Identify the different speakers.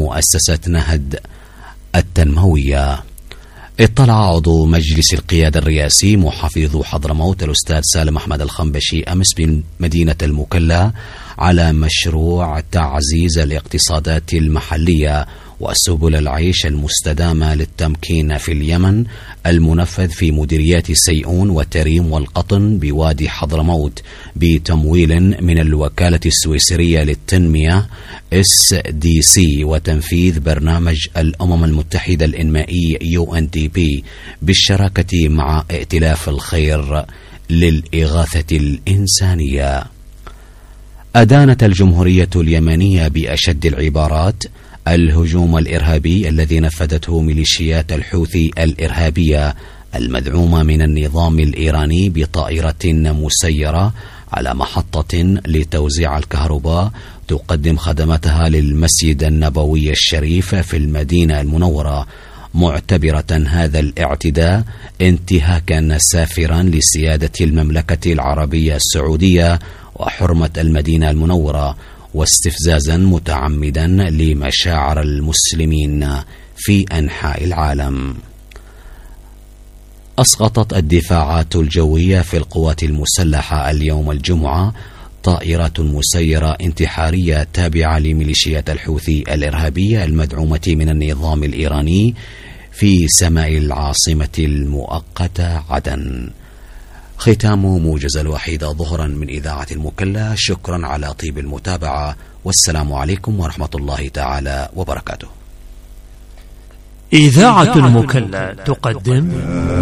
Speaker 1: ومؤسسة نهد التنموية. اطلع عضو مجلس القيادة الرئاسي محافظ حضرموت الأستاذ سالم أحمد الخنبشي أمس بمدينة المكلا على مشروع تعزيز الاقتصادات المحلية وسبل العيش المستدامة للتمكين في اليمن المنفذ في مديريات سيئون وتريم والقطن بوادي حضرموت بتمويل من الوكالة السويسرية للتنمية SDC وتنفيذ برنامج الأمم المتحدة الإنمائي UNDP بالشراكة مع ائتلاف الخير للإغاثة الإنسانية. أدانت الجمهورية اليمنية بأشد العبارات الهجوم الإرهابي الذي نفذته ميليشيات الحوثي الإرهابية المدعومة من النظام الإيراني بطائرة مسيرة على محطة لتوزيع الكهرباء تقدم خدماتها للمسجد النبوي الشريف في المدينة المنورة، معتبرة هذا الاعتداء انتهاكا سافرا لسيادة المملكة العربية السعودية وحرمة المدينة المنورة، واستفزازا متعمدا لمشاعر المسلمين في أنحاء العالم. أسقطت الدفاعات الجوية في القوات المسلحة اليوم الجمعة طائرات مسيرة انتحارية تابعة لميليشيات الحوثي الإرهابية المدعومة من النظام الإيراني في سماء العاصمة المؤقتة عدن. ختام موجز الوحيد ظهرا من إذاعة المكلا. شكرا على طيب المتابعة، والسلام عليكم ورحمة الله تعالى وبركاته.
Speaker 2: إذاعة المكلا تقدم